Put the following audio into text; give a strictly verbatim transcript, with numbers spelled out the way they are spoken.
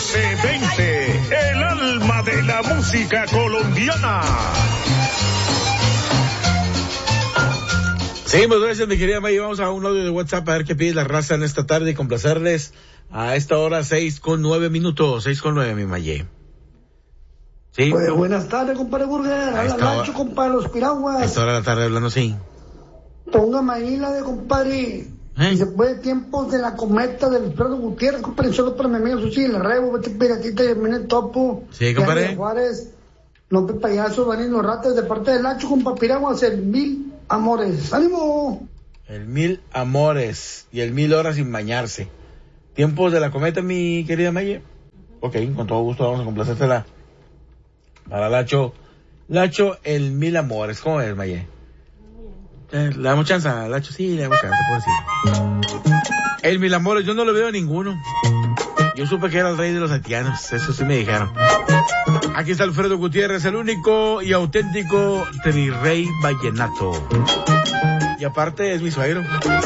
once veinte, el alma de la música colombiana. Sí, muchas gracias, mi querida May. Vamos a un audio de WhatsApp a ver qué pide la raza en esta tarde y complacerles a esta hora seis con nueve minutos, seis con nueve, mi Maye. Sí. Pues buenas tardes, compadre Burger. Habla Nacho, compadre, los Piraguas. A esta hora de la tarde hablando así. Póngame ahí la de compadre. ¿Eh? Y se puede tiempos de la cometa del Alfredo Gutiérrez, compadre, solo para mi amigo Susi, el Rebo, vete piratita y el Topo. Sí, compadre. Juárez, López Payaso, Vanino Ratas, de parte del Nacho, compadre Piraguas, el Mil Amores. ¡Ánimo! El Mil Amores y el Mil Horas sin bañarse. Tiempos de la cometa, mi querida Maye. Ok, con todo gusto vamos a complacértela. Para Lacho, Lacho, el Mil Amores. ¿Cómo es, Maye? Eh, ¿Le damos chance a Lacho? Sí, le damos chance, puedo decir. El Mil Amores, yo no lo veo a ninguno. Yo supe que era el rey de los haitianos, eso sí me dijeron. Aquí está Alfredo Gutiérrez, el único y auténtico Rey Vallenato. Y aparte es mi suegro.